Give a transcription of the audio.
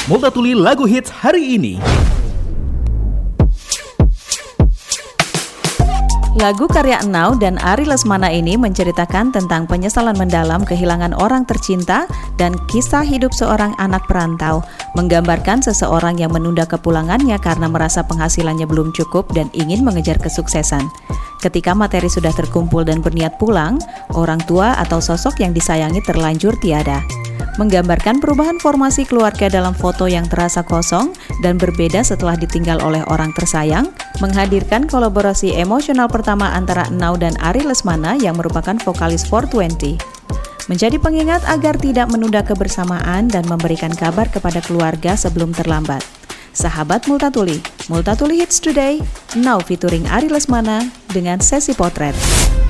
Multatuli lagu hits hari ini. Lagu karya Enau dan Ari Lesmana ini menceritakan tentang penyesalan mendalam kehilangan orang tercinta dan kisah hidup seorang anak perantau, menggambarkan seseorang yang menunda kepulangannya karena merasa penghasilannya belum cukup dan ingin mengejar kesuksesan. Ketika materi sudah terkumpul dan berniat pulang, orang tua atau sosok yang disayangi terlanjur tiada. Menggambarkan perubahan formasi keluarga dalam foto yang terasa kosong dan berbeda setelah ditinggal oleh orang tersayang, menghadirkan kolaborasi emosional pertama antara Enau dan Ari Lesmana yang merupakan vokalis 420. Menjadi pengingat agar tidak menunda kebersamaan dan memberikan kabar kepada keluarga sebelum terlambat. Sahabat Multatuli Hits Today, Enau featuring Ari Lesmana dengan sesi potret.